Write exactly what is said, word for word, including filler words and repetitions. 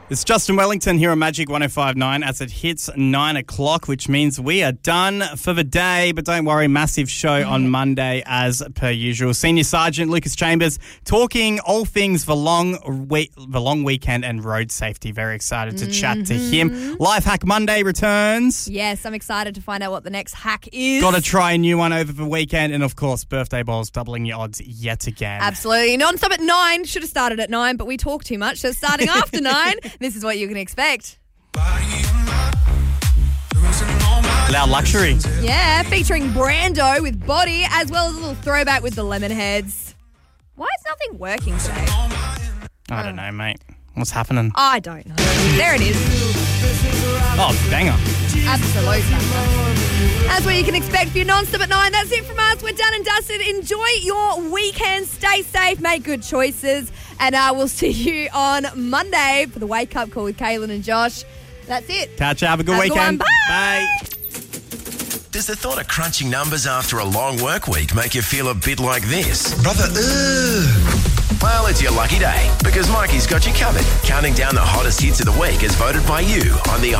It's Justin Wellington here on Magic one oh five point nine as it hits nine o'clock, which means we are done for the day. But don't worry, massive show on Monday as per usual. Senior Sergeant Lucas Chambers talking all things the long, week, the long weekend and road safety. Very excited to mm-hmm. chat to him. Life Hack Monday returns. Yes, I'm excited to find out what the next hack is. Got to try a new one over the weekend. And, of course, birthday balls doubling your odds yet again. Absolutely. Non-stop at nine. Should have started at nine, but we talk too much. So starting after nine, this is what you can expect. Loud Luxury. Yeah, featuring Brando with Body, as well as a little throwback with the Lemonheads. Why is nothing working today? I don't know, mate. What's happening? I don't know. There it is. Oh, banger. Absolute banger. That's what you can expect for your non-stop at nine. That's it from us. We're done and dusted. Enjoy your weekend. Stay safe. Make good choices. And uh, we'll see you on Monday for the Wake Up Call with Kaylin and Josh. That's it. Catch you. Have a good Have weekend. A good one. Bye. Bye. Does the thought of crunching numbers after a long work week make you feel a bit like this? Brother, ugh. Well, it's your lucky day because Mikey's got you covered. Counting down the hottest hits of the week as voted by you on the